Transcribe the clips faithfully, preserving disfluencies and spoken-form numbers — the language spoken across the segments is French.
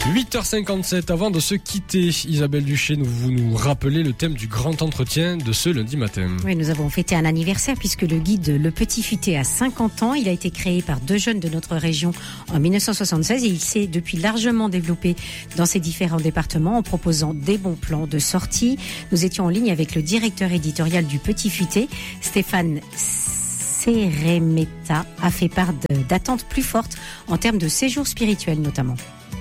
huit heures cinquante-sept, avant de se quitter, Isabelle Duché, vous nous rappelez le thème du grand entretien de ce lundi matin. Oui, nous avons fêté un anniversaire puisque le guide Le Petit Futé a cinquante ans. Il a été créé par deux jeunes de notre région en dix-neuf cent soixante-seize et il s'est depuis largement développé dans ses différents départements en proposant des bons plans de sortie. Nous étions en ligne avec le directeur éditorial du Petit Futé, Stéphane Seremeta, a fait part de, d'attentes plus fortes en termes de séjour spirituel notamment.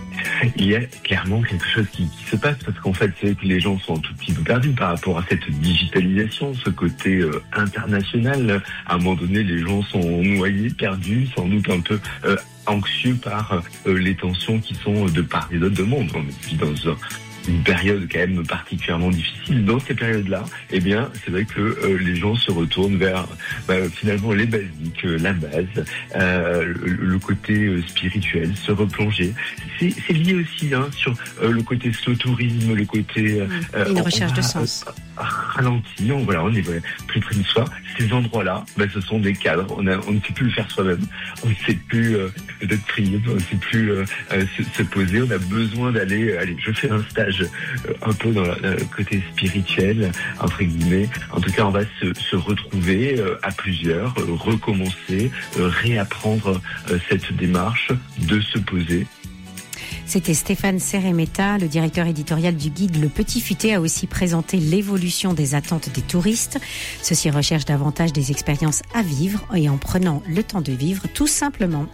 Il y a clairement quelque chose qui, qui se passe parce qu'en fait, c'est vrai que les gens sont un tout petit peu perdus par rapport à cette digitalisation, ce côté euh, international. À un moment donné, les gens sont noyés, perdus, sans doute un peu euh, anxieux par euh, les tensions qui sont de part et d'autre du monde. On est dans un une période quand même particulièrement difficile. Dans ces périodes-là, eh bien, c'est vrai que euh, les gens se retournent vers bah, finalement les basiques, euh, la base, euh, le, le côté euh, spirituel, se replonger. C'est, c'est lié aussi hein, sur euh, le côté slow tourisme, le côté euh, une recherche va, de sens. Euh, ralenti, on, voilà, on est plus près de soi. Ces endroits-là, bah, ce sont des cadres. On, a, on ne sait plus le faire soi-même. On ne sait plus euh, peut-être prier, on ne sait plus euh, se, se poser. On a besoin d'aller. Allez, je fais un stage un peu dans le côté spirituel, entre guillemets. En tout cas, on va se, se retrouver à plusieurs, recommencer, réapprendre cette démarche de se poser. C'était Stéphane Seremeta, le directeur éditorial du guide Le Petit Futé, a aussi présenté l'évolution des attentes des touristes. Ceux-ci recherchent davantage des expériences à vivre et en prenant le temps de vivre, tout simplement.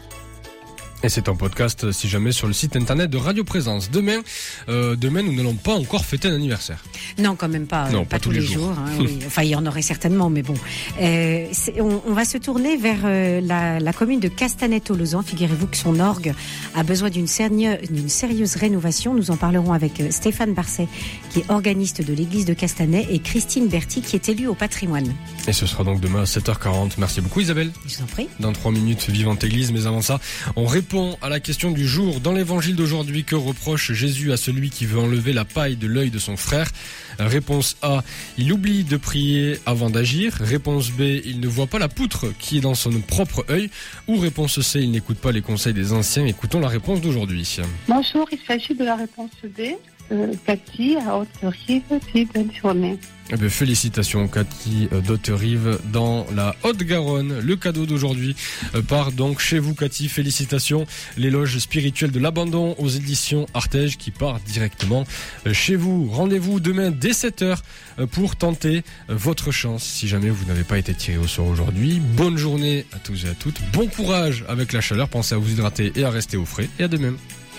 Et c'est en podcast, si jamais, sur le site internet de Radio Présence. Demain, euh, demain, nous n'allons pas encore fêter un anniversaire. Non, quand même pas. Non, pas, pas tous, tous les jours. jours hein, oui. Enfin, il y en aurait certainement, mais bon. Euh, on, on va se tourner vers euh, la, la commune de Castanet-Tolosan. Figurez-vous que son orgue a besoin d'une, sérieux, d'une sérieuse rénovation. Nous en parlerons avec euh, Stéphane Barcet, qui est organiste de l'église de Castanet, et Christine Berti, qui est élue au patrimoine. Et ce sera donc demain à sept heures quarante. Merci beaucoup, Isabelle. Je vous en prie. Dans trois minutes, Vivante Église. Mais avant ça, on répond à la question du jour. Dans l'évangile d'aujourd'hui, que reproche Jésus à celui qui veut enlever la paille de l'œil de son frère? Réponse A, il oublie de prier avant d'agir. Réponse B, il ne voit pas la poutre qui est dans son propre œil. Ou réponse C, il n'écoute pas les conseils des anciens. Écoutons la réponse d'aujourd'hui. Bonjour, il s'agit de la réponse B. Euh, Cathy à Haute-Rive, puis bonne journée. Eh bien, félicitations Cathy d'Haute-Rive dans la Haute-Garonne. Le cadeau d'aujourd'hui part donc chez vous Cathy, félicitations. L'éloge spirituel de l'abandon aux éditions Artege qui part directement chez vous. Rendez-vous demain dès sept heures pour tenter votre chance si jamais vous n'avez pas été tiré au sort aujourd'hui. Bonne journée à tous et à toutes. Bon courage avec la chaleur. Pensez à vous hydrater et à rester au frais. Et à demain.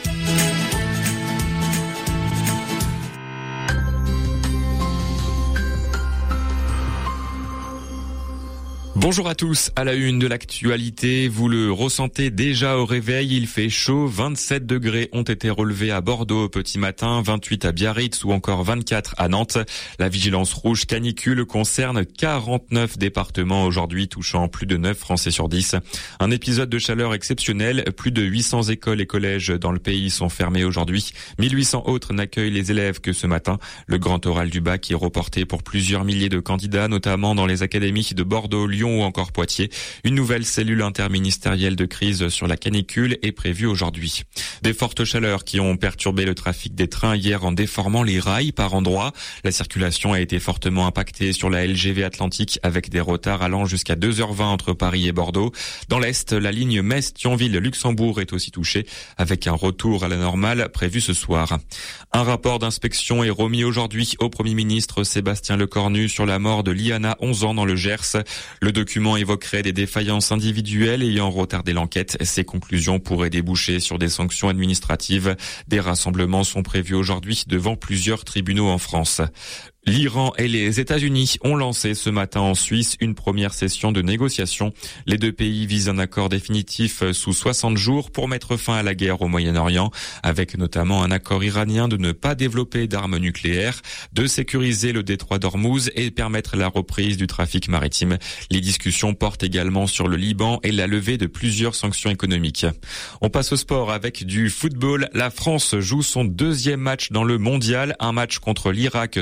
Bonjour à tous, à la une de l'actualité, vous le ressentez déjà au réveil, il fait chaud, vingt-sept degrés ont été relevés à Bordeaux au petit matin, vingt-huit à Biarritz ou encore vingt-quatre à Nantes. La vigilance rouge canicule concerne quarante-neuf départements aujourd'hui, touchant plus de neuf Français sur dix. Un épisode de chaleur exceptionnel, plus de huit cents écoles et collèges dans le pays sont fermés aujourd'hui, mille huit cents autres n'accueillent les élèves que ce matin. Le grand oral du bac est reporté pour plusieurs milliers de candidats, notamment dans les académies de Bordeaux, Lyon ou encore Poitiers. Une nouvelle cellule interministérielle de crise sur la canicule est prévue aujourd'hui. Des fortes chaleurs qui ont perturbé le trafic des trains hier en déformant les rails par endroits. La circulation a été fortement impactée sur la L G V Atlantique avec des retards allant jusqu'à deux heures vingt entre Paris et Bordeaux. Dans l'Est, la ligne Metz-Thionville-Luxembourg est aussi touchée avec un retour à la normale prévu ce soir. Un rapport d'inspection est remis aujourd'hui au Premier ministre Sébastien Lecornu sur la mort de Liana, onze ans, dans le Gers. Le document évoquerait des défaillances individuelles ayant retardé l'enquête. Ces conclusions pourraient déboucher sur des sanctions administratives. Des rassemblements sont prévus aujourd'hui devant plusieurs tribunaux en France. L'Iran et les États-Unis ont lancé ce matin en Suisse une première session de négociation. Les deux pays visent un accord définitif sous soixante jours pour mettre fin à la guerre au Moyen-Orient, avec notamment un accord iranien de ne pas développer d'armes nucléaires, de sécuriser le détroit d'Ormuz et permettre la reprise du trafic maritime. Les discussions portent également sur le Liban et la levée de plusieurs sanctions économiques. On passe au sport avec du football. La France joue son deuxième match dans le mondial, un match contre l'Irak ce soir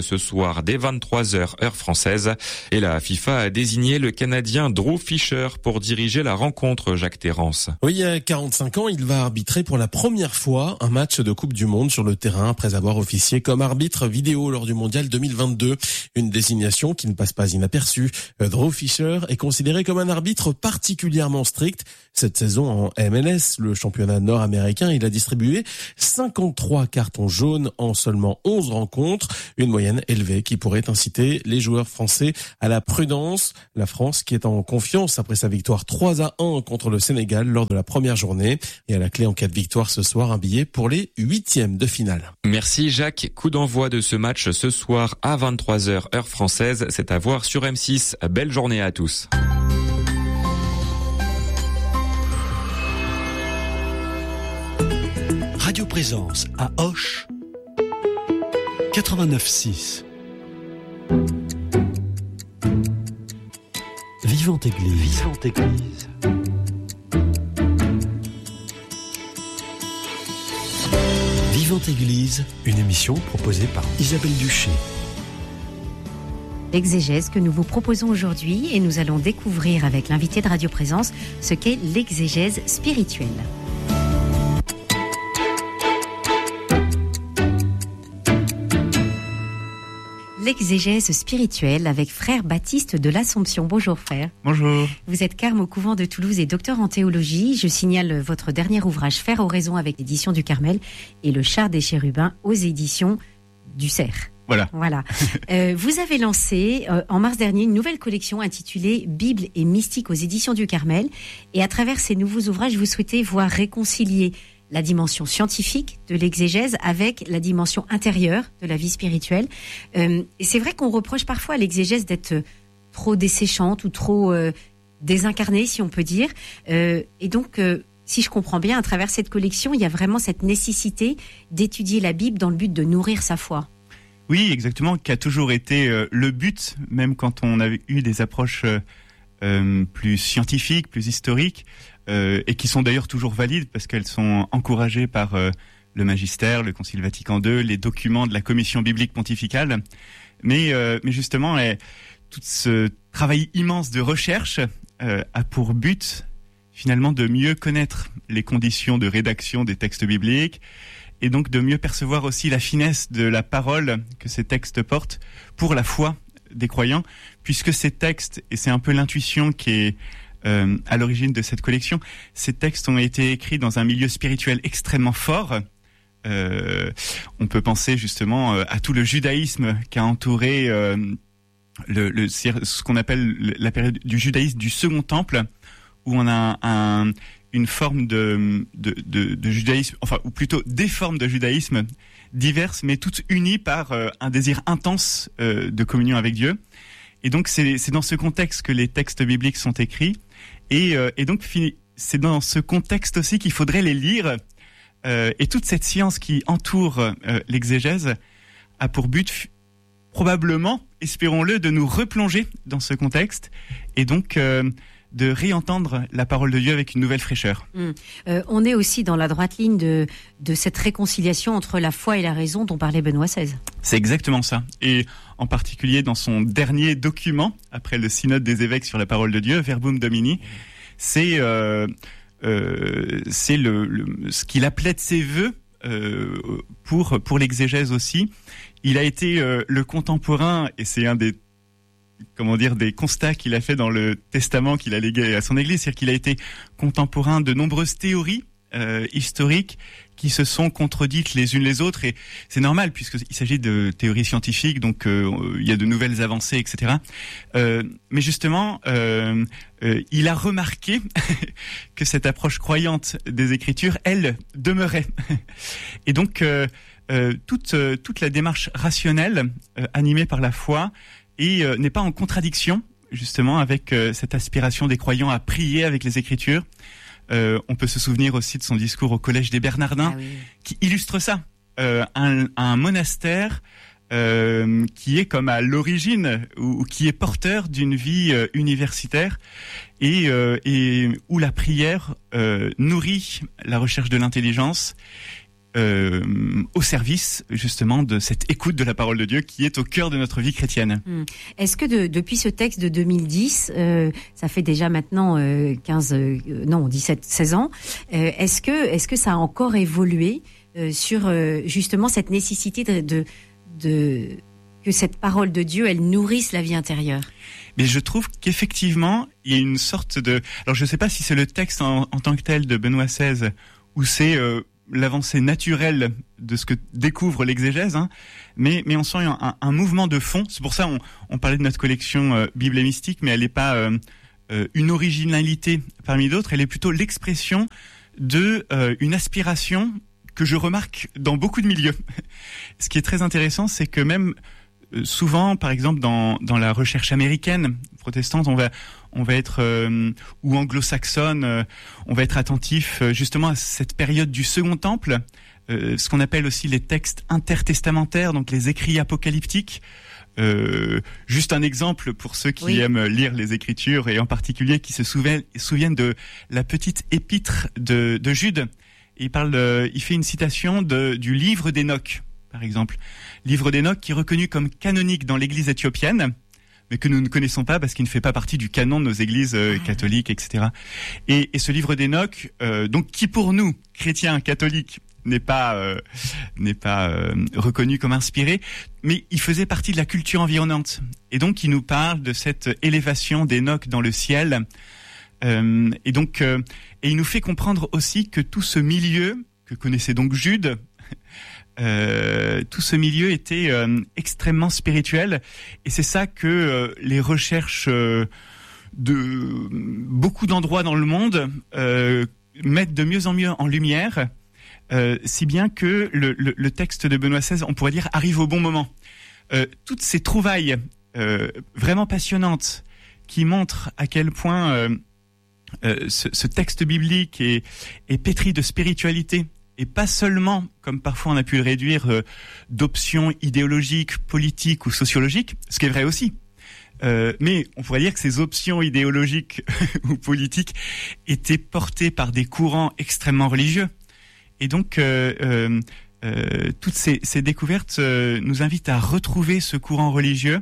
soir dès vingt-trois heures heure française. Et la FIFA a désigné le Canadien Drew Fisher pour diriger la rencontre, Jacques Terrance. Oui, il y a quarante-cinq ans, il va arbitrer pour la première fois un match de Coupe du Monde sur le terrain après avoir officié comme arbitre vidéo lors du Mondial deux mille vingt-deux. Une désignation qui ne passe pas inaperçue. Drew Fisher est considéré comme un arbitre particulièrement strict. Cette saison en M L S, le championnat nord-américain, il a distribué cinquante-trois cartons jaunes en seulement onze rencontres. Une moyenne élevée qui pourrait inciter les joueurs français à la prudence. La France qui est en confiance après sa victoire trois à un contre le Sénégal lors de la première journée. Et à la clé en cas de victoire ce soir, un billet pour les huitièmes de finale. Merci Jacques. Coup d'envoi de ce match ce soir à vingt-trois heures heure française. C'est à voir sur M six. Belle journée à tous. Radio Présence à Auch quatre-vingt-neuf six. Vivante Église. Vivante Église. Vivante Église, une émission proposée par Isabelle Duché. L'exégèse que nous vous proposons aujourd'hui, et nous allons découvrir avec l'invité de Radio Présence ce qu'est l'exégèse spirituelle. L'exégèse spirituelle avec frère Baptiste de l'Assomption. Bonjour frère. Bonjour. Vous êtes carme au couvent de Toulouse et docteur en théologie. Je signale votre dernier ouvrage Faire oraison avec l'édition du Carmel et Le Char des Chérubins aux éditions du Cerf. Voilà. Voilà. euh, vous avez lancé euh, en mars dernier une nouvelle collection intitulée Bible et mystique aux éditions du Carmel. Et à travers ces nouveaux ouvrages, vous souhaitez voir réconcilier la dimension scientifique de l'exégèse avec la dimension intérieure de la vie spirituelle. Euh, et c'est vrai qu'on reproche parfois à l'exégèse d'être trop desséchante ou trop euh, désincarnée, si on peut dire. Euh, et donc, euh, si je comprends bien, à travers cette collection, il y a vraiment cette nécessité d'étudier la Bible dans le but de nourrir sa foi. Oui, exactement, qui a toujours été euh, le but, même quand on avait eu des approches euh, euh, plus scientifiques, plus historiques, euh, et qui sont d'ailleurs toujours valides parce qu'elles sont encouragées par euh, le magistère, le Concile Vatican deux, les documents de la Commission biblique pontificale. Mais, euh, mais justement, eh, tout ce travail immense de recherche euh, a pour but finalement de mieux connaître les conditions de rédaction des textes bibliques et donc de mieux percevoir aussi la finesse de la parole que ces textes portent pour la foi des croyants, puisque ces textes, et c'est un peu l'intuition qui est euh, à l'origine de cette collection, ces textes ont été écrits dans un milieu spirituel extrêmement fort. Euh, on peut penser justement euh, à tout le judaïsme qui a entouré euh, le, le, ce qu'on appelle la période du judaïsme du Second Temple, où on a un, une forme de, de, de, de judaïsme, enfin, ou plutôt des formes de judaïsme diverses, mais toutes unies par euh, un désir intense euh, de communion avec Dieu. Et donc, c'est, c'est dans ce contexte que les textes bibliques sont écrits. Et, euh, et donc, c'est dans ce contexte aussi qu'il faudrait les lire. Euh, et toute cette science qui entoure euh, l'exégèse a pour but, f- probablement, espérons-le, de nous replonger dans ce contexte. Et donc... Euh, de réentendre la parole de Dieu avec une nouvelle fraîcheur. Mmh. Euh, on est aussi dans la droite ligne de, de cette réconciliation entre la foi et la raison dont parlait Benoît seize. C'est exactement ça. Et en particulier dans son dernier document, après le synode des évêques sur la parole de Dieu, Verbum Domini, c'est, euh, euh, c'est le, le, ce qu'il appelait de ses vœux euh, pour, pour l'exégèse aussi. Il a été euh, le contemporain, et c'est un des comment dire, des constats qu'il a fait dans le testament qu'il a légué à son église, c'est-à-dire qu'il a été contemporain de nombreuses théories euh, historiques qui se sont contredites les unes les autres, et c'est normal puisqu'il s'agit de théories scientifiques, donc euh, il y a de nouvelles avancées, et cetera. Euh, mais justement, euh, euh, il a remarqué que cette approche croyante des Écritures, elle, demeurait. Et donc, euh, euh, toute, euh, toute la démarche rationnelle, euh, animée par la foi, et euh, n'est pas en contradiction justement avec euh, cette aspiration des croyants à prier avec les Écritures. Euh, on peut se souvenir aussi de son discours au Collège des Bernardins, ah oui, qui illustre ça. Euh, un, un monastère euh, qui est comme à l'origine, ou, ou qui est porteur d'une vie euh, universitaire, et, euh, et où la prière euh, nourrit la recherche de l'intelligence, euh, au service justement de cette écoute de la parole de Dieu qui est au cœur de notre vie chrétienne. Hum. Est-ce que de, depuis ce texte de deux mille dix, euh, ça fait déjà maintenant euh, quinze, euh, non dix-sept, seize ans, euh, est-ce que est-ce que ça a encore évolué euh, sur euh, justement cette nécessité de, de, de que cette parole de Dieu, elle nourrisse la vie intérieure? Mais je trouve qu'effectivement, il y a une sorte de... Alors je ne sais pas si c'est le texte en, en tant que tel de Benoît seize ou c'est euh, l'avancée naturelle de ce que découvre l'exégèse, hein, mais, mais on sent un, un mouvement de fond. C'est pour ça on, on parlait de notre collection euh, Bible et Mystique, mais elle n'est pas euh, euh, une originalité parmi d'autres, elle est plutôt l'expression de euh, une aspiration que je remarque dans beaucoup de milieux. Ce qui est très intéressant, c'est que même souvent, par exemple, dans, dans la recherche américaine, protestante, on va, on va être, euh, ou anglo-saxonne, euh, on va être attentif euh, justement à cette période du Second Temple, euh, ce qu'on appelle aussi les textes intertestamentaires, donc les écrits apocalyptiques. Euh, juste un exemple pour ceux qui oui. aiment lire les Écritures et en particulier qui se souviennent, souviennent de la petite épître de, de Jude. Et il parle, de, il fait une citation de, du livre d'Enoch, par exemple. Livre d'Enoch qui est reconnu comme canonique dans l'église éthiopienne, mais que nous ne connaissons pas parce qu'il ne fait pas partie du canon de nos églises euh, catholiques, et cetera. Et, et ce livre d'Enoch, euh, donc qui pour nous, chrétiens catholiques, n'est pas euh, n'est pas euh, reconnu comme inspiré, mais il faisait partie de la culture environnante. Et donc il nous parle de cette élévation d'Enoch dans le ciel. Euh, et donc euh, et il nous fait comprendre aussi que tout ce milieu que connaissait donc Jude, Euh, tout ce milieu était euh, extrêmement spirituel et c'est ça que euh, les recherches euh, de beaucoup d'endroits dans le monde euh, mettent de mieux en mieux en lumière, euh, si bien que le, le, le texte de Benoît seize, on pourrait dire, arrive au bon moment. Euh, toutes ces trouvailles euh, vraiment passionnantes qui montrent à quel point euh, euh, ce, ce texte biblique est, est pétri de spiritualité, et pas seulement, comme parfois on a pu le réduire, euh, d'options idéologiques, politiques ou sociologiques, ce qui est vrai aussi. Euh, mais on pourrait dire que ces options idéologiques ou politiques étaient portées par des courants extrêmement religieux. Et donc, euh, euh, euh, toutes ces, ces découvertes euh, nous invitent à retrouver ce courant religieux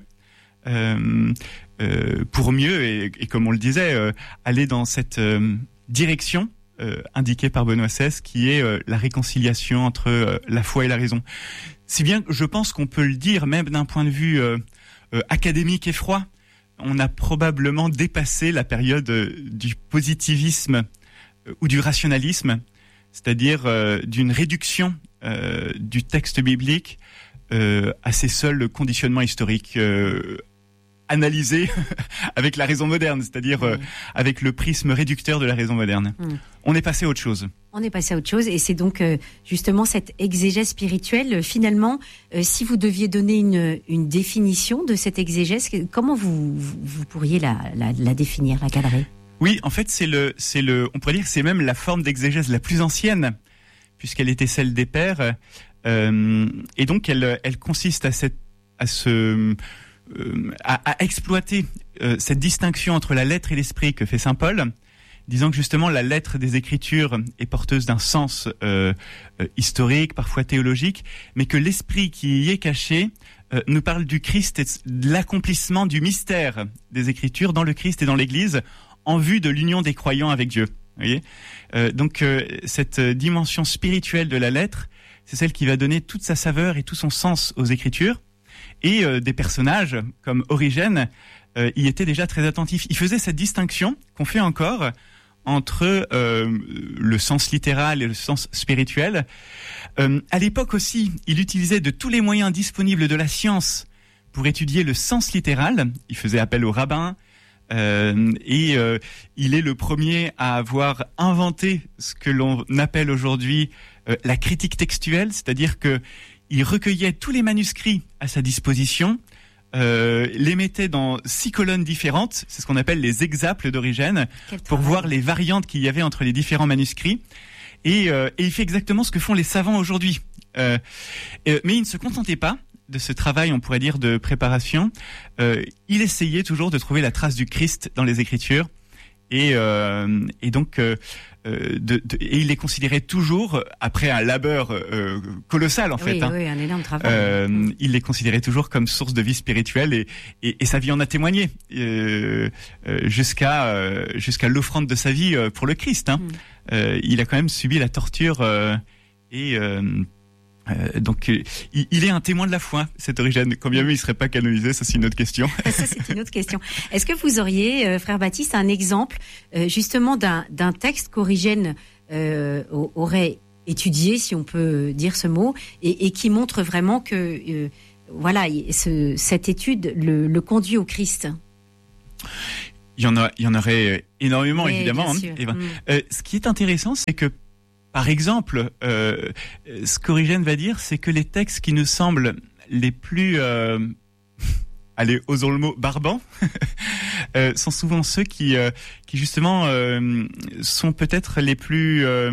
euh, euh, pour mieux, et, et comme on le disait, euh, aller dans cette euh, direction Euh, indiqué par Benoît seize, qui est euh, la réconciliation entre euh, la foi et la raison. Si bien que je pense qu'on peut le dire, même d'un point de vue euh, euh, académique et froid, on a probablement dépassé la période euh, du positivisme euh, ou du rationalisme, c'est-à-dire euh, d'une réduction euh, du texte biblique euh, à ses seuls conditionnements historiques euh, analysé avec la raison moderne, c'est-à-dire euh, avec le prisme réducteur de la raison moderne. Mmh. On est passé à autre chose. On est passé à autre chose et c'est donc euh, justement cette exégèse spirituelle. Euh, finalement, euh, si vous deviez donner une, une définition de cette exégèse, comment vous, vous, vous pourriez la, la, la définir, la cadrer ? Oui, en fait, c'est le, c'est le, on pourrait dire que c'est même la forme d'exégèse la plus ancienne, puisqu'elle était celle des pères. Euh, et donc, elle, elle consiste à cette, à ce Euh, à, à exploiter euh, cette distinction entre la lettre et l'esprit que fait saint Paul, disant que justement la lettre des Écritures est porteuse d'un sens euh, euh, historique, parfois théologique, mais que l'esprit qui y est caché euh, nous parle du Christ et de l'accomplissement du mystère des Écritures dans le Christ et dans l'Église en vue de l'union des croyants avec Dieu. Vous voyez euh, donc euh, cette dimension spirituelle de la lettre, c'est celle qui va donner toute sa saveur et tout son sens aux Écritures. Et euh, des personnages comme Origène euh, y étaient déjà très attentifs. Il faisait cette distinction qu'on fait encore entre euh, le sens littéral et le sens spirituel. Euh, à l'époque aussi, il utilisait de tous les moyens disponibles de la science pour étudier le sens littéral. Il faisait appel aux rabbins euh, et euh, il est le premier à avoir inventé ce que l'on appelle aujourd'hui euh, la critique textuelle, c'est-à-dire que il recueillait tous les manuscrits à sa disposition, euh, les mettait dans six colonnes différentes, c'est ce qu'on appelle les exaples d'Origène, pour voir les variantes qu'il y avait entre les différents manuscrits. Et, euh, et il fait exactement ce que font les savants aujourd'hui. Euh, euh, mais il ne se contentait pas de ce travail, on pourrait dire, de préparation. Euh, il essayait toujours de trouver la trace du Christ dans les Écritures. et euh, et donc euh, de, de, et il est considéré toujours, après un labeur euh, colossal en oui, fait, hein, oui, un énorme travail. Euh, il est considéré toujours comme source de vie spirituelle et et, et sa vie en a témoigné euh, euh, jusqu'à euh, jusqu'à l'offrande de sa vie euh, pour le Christ. Hein. Mm. Euh, il a quand même subi la torture euh, et euh, Euh, donc, euh, il, il est un témoin de la foi, cet Origène. Quand bien même il serait pas canonisé, ça c'est une autre question. Ça c'est une autre question. Est-ce que vous auriez, euh, frère Baptiste, un exemple euh, justement d'un, d'un texte qu'Origène euh, aurait étudié, si on peut dire ce mot, et, et qui montre vraiment que euh, voilà, ce, cette étude le, le conduit au Christ? Il y en a, il y en aurait énormément, oui, évidemment. Hein. Et ben, mm. euh, ce qui est intéressant, c'est que par exemple, euh, ce qu'Origène va dire, c'est que les textes qui nous semblent les plus, euh, allez, osons le mot, barbants, euh, sont souvent ceux qui, euh, qui justement, euh, sont peut-être les plus euh,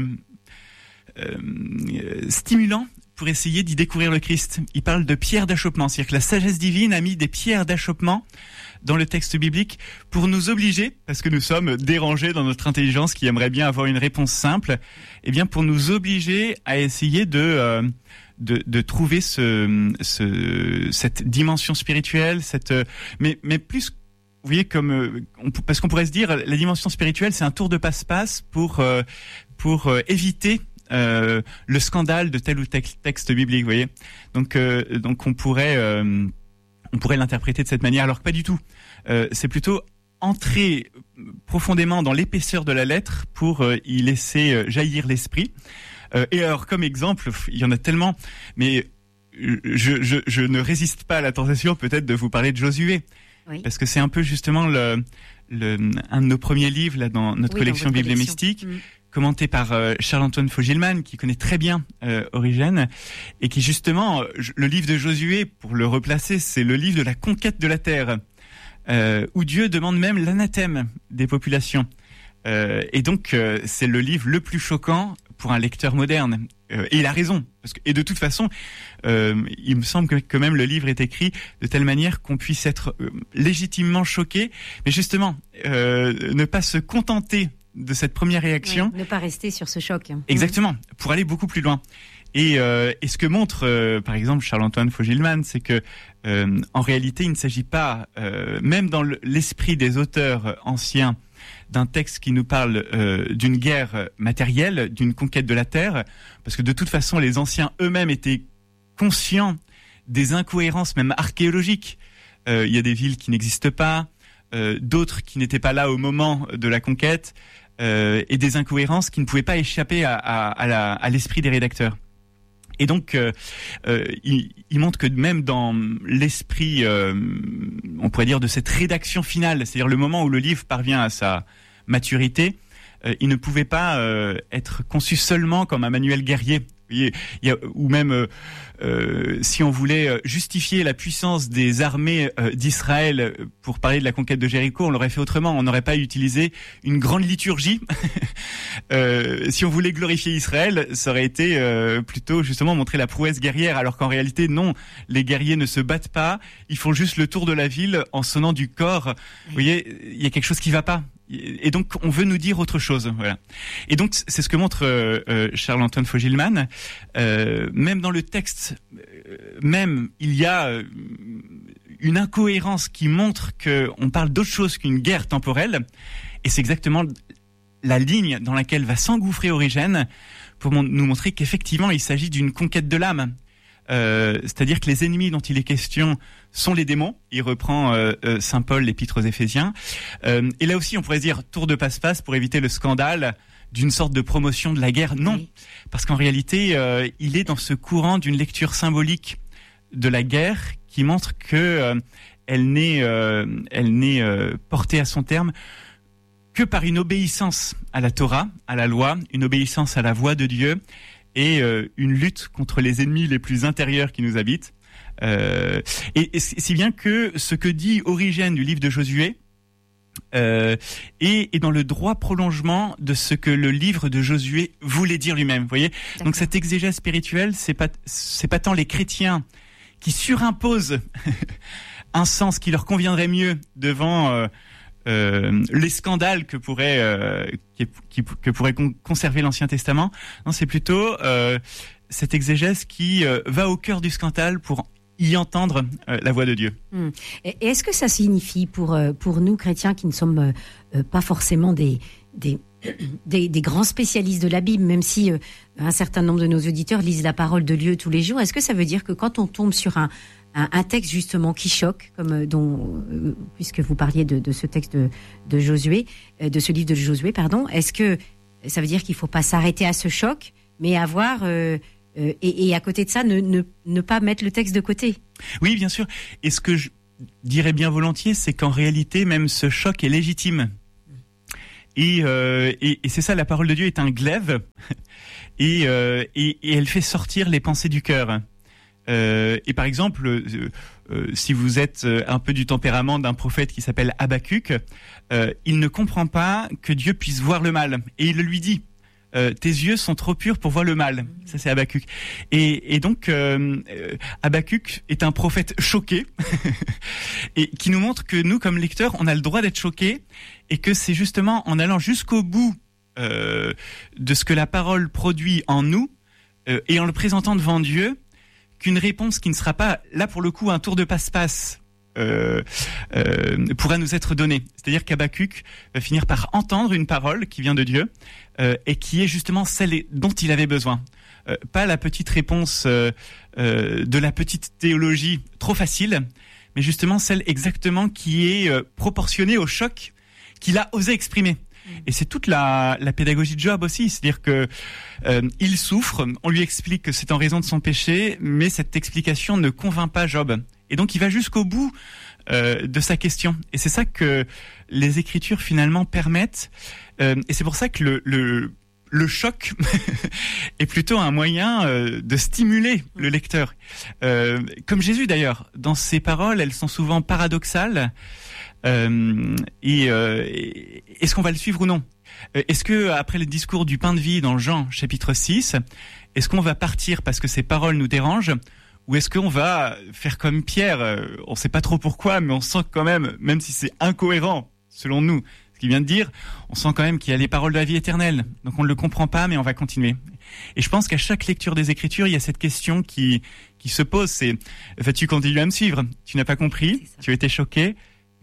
euh, stimulants pour essayer d'y découvrir le Christ. Il parle de pierres d'achoppement, c'est-à-dire que la sagesse divine a mis des pierres d'achoppement dans le texte biblique pour nous obliger, parce que nous sommes dérangés dans notre intelligence qui aimerait bien avoir une réponse simple, eh bien pour nous obliger à essayer de euh, de, de trouver ce, ce cette dimension spirituelle, cette mais mais plus vous voyez comme on, parce qu'on pourrait se dire la dimension spirituelle c'est un tour de passe-passe pour euh, pour euh, éviter euh, le scandale de tel ou tel texte biblique, vous voyez. Donc euh, donc on pourrait euh, on pourrait l'interpréter de cette manière, alors que pas du tout. Euh, c'est plutôt entrer profondément dans l'épaisseur de la lettre pour euh, y laisser euh, jaillir l'esprit. Euh, et alors, comme exemple, il y en a tellement, mais je, je, je ne résiste pas à la tentation peut-être de vous parler de Josué. Oui. Parce que c'est un peu justement le, le, un de nos premiers livres là, dans notre oui, collection Bible et Mystique. Mmh. Commenté par euh, Charles-Antoine Fogilman, qui connaît très bien euh, Origène, et qui justement, euh, le livre de Josué, pour le replacer, c'est le livre de la conquête de la terre, euh, où Dieu demande même l'anathème des populations. Euh, et donc, euh, c'est le livre le plus choquant pour un lecteur moderne. Euh, et il a raison, parce que, et de toute façon, euh, il me semble que, que même le livre est écrit de telle manière qu'on puisse être euh, légitimement choqué, mais justement, euh, ne pas se contenter de cette première réaction. Oui, ne pas rester sur ce choc. Exactement, mmh. pour aller beaucoup plus loin. Et, euh, et ce que montre, euh, par exemple, Charles-Antoine Fogilman, c'est que euh, en réalité, il ne s'agit pas, euh, même dans l'esprit des auteurs anciens, d'un texte qui nous parle euh, d'une guerre matérielle, d'une conquête de la terre, parce que de toute façon, les anciens eux-mêmes étaient conscients des incohérences, même archéologiques. Euh, il y a des villes qui n'existent pas, euh, d'autres qui n'étaient pas là au moment de la conquête. Euh, et des incohérences qui ne pouvaient pas échapper à, à, à, la, à l'esprit des rédacteurs. Et donc, euh, euh, il, il montre que même dans l'esprit, euh, on pourrait dire, de cette rédaction finale, c'est-à-dire le moment où le livre parvient à sa maturité, euh, il ne pouvait pas euh, être conçu seulement comme un manuel guerrier. Il y a, ou même euh, euh, si on voulait justifier la puissance des armées euh, d'Israël pour parler de la conquête de Jéricho, on l'aurait fait autrement. On n'aurait pas utilisé une grande liturgie. euh, si on voulait glorifier Israël, ça aurait été euh, plutôt justement montrer la prouesse guerrière, alors qu'en réalité non, les guerriers ne se battent pas, ils font juste le tour de la ville en sonnant du corps. Vous voyez, il y a quelque chose qui va pas. Et donc, on veut nous dire autre chose, voilà. Et donc, c'est ce que montre euh, euh, Charles-Antoine Fogilman. Euh, même dans le texte, euh, même il y a euh, une incohérence qui montre que on parle d'autre chose qu'une guerre temporelle. Et c'est exactement la ligne dans laquelle va s'engouffrer Origène pour mon- nous montrer qu'effectivement, il s'agit d'une conquête de l'âme. Euh, c'est-à-dire que les ennemis dont il est question sont les démons. Il reprend euh, euh, Saint Paul, l'épître aux Éphésiens. Euh, et là aussi, on pourrait dire tour de passe-passe pour éviter le scandale d'une sorte de promotion de la guerre. Non, oui. Parce qu'en réalité, euh, il est dans ce courant d'une lecture symbolique de la guerre qui montre que euh, elle n'est, euh, elle n'est euh, portée à son terme que par une obéissance à la Torah, à la loi, une obéissance à la voix de Dieu, et euh, une lutte contre les ennemis les plus intérieurs qui nous habitent. Euh, et, et si bien que ce que dit Origène du livre de Josué euh, est, est dans le droit prolongement de ce que le livre de Josué voulait dire lui-même. Vous voyez ? D'accord. Donc cette exégèse spirituelle, c'est pas c'est pas tant les chrétiens qui surimposent un sens qui leur conviendrait mieux devant euh, euh, les scandales que pourrait euh, qui, qui, que pourrait con- conserver l'Ancien Testament. Non, c'est plutôt euh, cette exégèse qui euh, va au cœur du scandale pour y entendre euh, la voix de Dieu. Hum. Et est-ce que ça signifie pour euh, pour nous chrétiens qui ne sommes euh, pas forcément des des Des, des grands spécialistes de la Bible, même si euh, un certain nombre de nos auditeurs lisent la parole de Dieu tous les jours, est-ce que ça veut dire que quand on tombe sur un, un, un texte justement qui choque, comme euh, dont, euh, puisque vous parliez de, de ce texte de, de Josué, euh, de ce livre de Josué, pardon, est-ce que ça veut dire qu'il faut pas s'arrêter à ce choc, mais avoir euh, euh, et, et à côté de ça, ne, ne, ne pas mettre le texte de côté? Oui, bien sûr. Et ce que je dirais bien volontiers, c'est qu'en réalité, même ce choc est légitime. Et, euh, et, et c'est ça, la parole de Dieu est un glaive, et, euh, et, et elle fait sortir les pensées du cœur. Euh, et par exemple, euh, euh, si vous êtes un peu du tempérament d'un prophète qui s'appelle Habacuc, euh, il ne comprend pas que Dieu puisse voir le mal, et il le lui dit. Euh, tes yeux sont trop purs pour voir le mal. Ça, c'est Habacuc. Et, et donc, euh, Habacuc est un prophète choqué et qui nous montre que nous, comme lecteurs, on a le droit d'être choqués et que c'est justement en allant jusqu'au bout euh, de ce que la parole produit en nous euh, et en le présentant devant Dieu qu'une réponse qui ne sera pas, là pour le coup, un tour de passe-passe Euh, euh, pourra nous être donné. C'est-à-dire qu'Habacuc va finir par entendre une parole qui vient de Dieu euh, et qui est justement celle dont il avait besoin. Euh, pas la petite réponse euh, euh, de la petite théologie trop facile, mais justement celle exactement qui est euh, proportionnée au choc qu'il a osé exprimer. Et c'est toute la, la pédagogie de Job aussi, c'est-à-dire que euh, il souffre, on lui explique que c'est en raison de son péché, mais cette explication ne convainc pas Job. Et donc il va jusqu'au bout euh, de sa question. Et c'est ça que les Écritures finalement permettent. Euh, et c'est pour ça que le, le, le choc est plutôt un moyen euh, de stimuler le lecteur. Euh, comme Jésus d'ailleurs, dans ses paroles, elles sont souvent paradoxales. Euh, et euh, est-ce qu'on va le suivre ou non ? Est-ce que après le discours du pain de vie dans Jean chapitre six, est-ce qu'on va partir parce que ces paroles nous dérangent ? Ou est-ce qu'on va faire comme Pierre ? On ne sait pas trop pourquoi, mais on sent quand même, même si c'est incohérent selon nous, ce qu'il vient de dire, on sent quand même qu'il y a les paroles de la vie éternelle. Donc on ne le comprend pas, mais on va continuer. Et je pense qu'à chaque lecture des Écritures, il y a cette question qui qui se pose, c'est vas-tu continuer à me suivre ? Tu n'as pas compris ? Tu as été choqué ?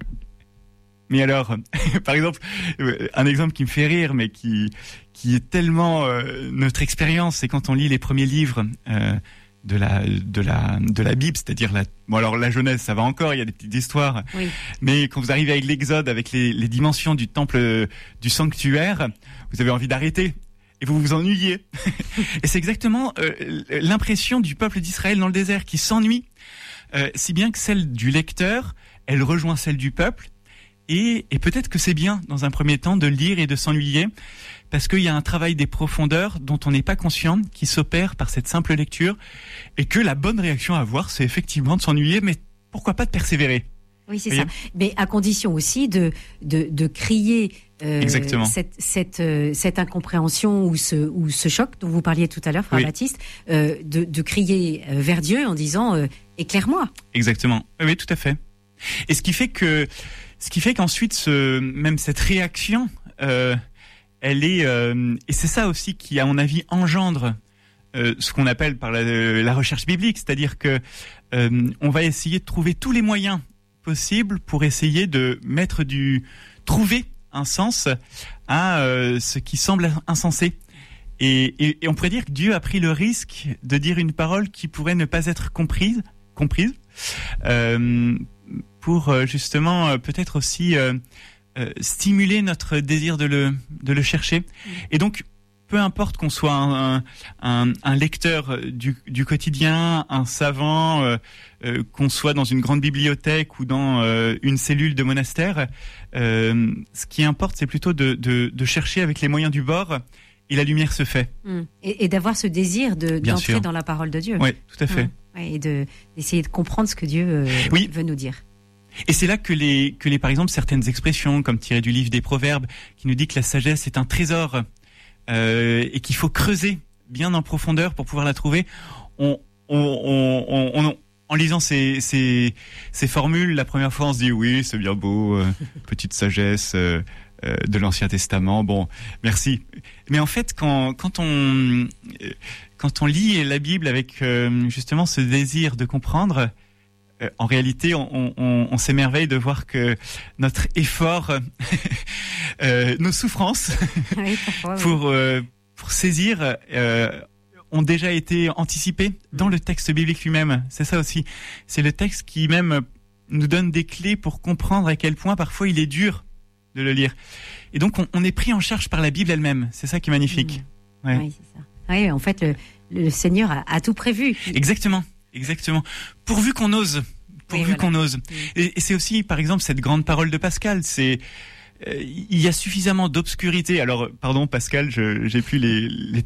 Mais alors, par exemple, un exemple qui me fait rire, mais qui qui est tellement euh, notre expérience, c'est quand on lit les premiers livres euh, de la de la de la Bible, c'est-à-dire la bon alors la Genèse, ça va encore, il y a des petites histoires, oui. Mais quand vous arrivez avec l'Exode, avec les les dimensions du temple, du sanctuaire, vous avez envie d'arrêter et vous vous ennuyez. Et c'est exactement euh, l'impression du peuple d'Israël dans le désert qui s'ennuie, euh, si bien que celle du lecteur, elle rejoint celle du peuple. Et, et peut-être que c'est bien, dans un premier temps, de lire et de s'ennuyer, parce qu'il y a un travail des profondeurs dont on n'est pas conscient, qui s'opère par cette simple lecture, et que la bonne réaction à avoir, c'est effectivement de s'ennuyer, mais pourquoi pas de persévérer ? Oui, c'est ça. Mais à condition aussi de de, de crier euh, cette cette euh, cette incompréhension ou ce ou ce choc dont vous parliez tout à l'heure, frère oui. Baptiste, euh, de de crier vers Dieu en disant euh, éclaire-moi. Exactement. Oui, tout à fait. Et ce qui fait que Ce qui fait qu'ensuite, ce, même cette réaction, euh, elle est, euh, et c'est ça aussi qui, à mon avis, engendre euh, ce qu'on appelle par la, la recherche biblique, c'est-à-dire que euh, on va essayer de trouver tous les moyens possibles pour essayer de mettre du, trouver un sens à euh, ce qui semble insensé. Et, et, et on pourrait dire que Dieu a pris le risque de dire une parole qui pourrait ne pas être comprise, comprise. Euh, pour justement euh, peut-être aussi euh, euh, stimuler notre désir de le de le chercher. Et donc peu importe qu'on soit un, un, un lecteur du, du quotidien, un savant, euh, euh, qu'on soit dans une grande bibliothèque ou dans euh, une cellule de monastère, euh, ce qui importe, c'est plutôt de, de, de chercher avec les moyens du bord. Et la lumière se fait. Mmh. Et, et d'avoir ce désir de, d'entrer sûr. Dans la parole de Dieu. Oui, tout à fait. Mmh. Ouais, et de, d'essayer de comprendre ce que Dieu euh, oui. veut nous dire. Et c'est là que les, que les, par exemple, certaines expressions, comme tirées du livre des Proverbes, qui nous dit que la sagesse est un trésor euh, et qu'il faut creuser bien en profondeur pour pouvoir la trouver, on, on, on, on, on en lisant ces, ces, ces formules, la première fois on se dit oui, c'est bien beau, euh, petite sagesse euh, euh, de l'Ancien Testament. Bon, merci. Mais en fait, quand, quand on, quand on lit la Bible avec euh, justement ce désir de comprendre, euh, en réalité, on, on, on s'émerveille de voir que notre effort, euh, nos souffrances Oui, parfois, oui. pour euh, pour saisir. Euh, ont déjà été anticipés dans le texte biblique lui-même. C'est ça aussi. C'est le texte qui même nous donne des clés pour comprendre à quel point parfois il est dur de le lire. Et donc on, on est pris en charge par la Bible elle-même. C'est ça qui est magnifique. Mmh. Ouais. Oui, c'est ça. Oui, en fait, le, le Seigneur a, a tout prévu. Exactement, exactement. Pourvu qu'on ose, pourvu oui, voilà. qu'on ose. Mmh. Et, et c'est aussi, par exemple, cette grande parole de Pascal. C'est euh, il y a suffisamment d'obscurité. Alors, pardon, Pascal, je j'ai plus les, les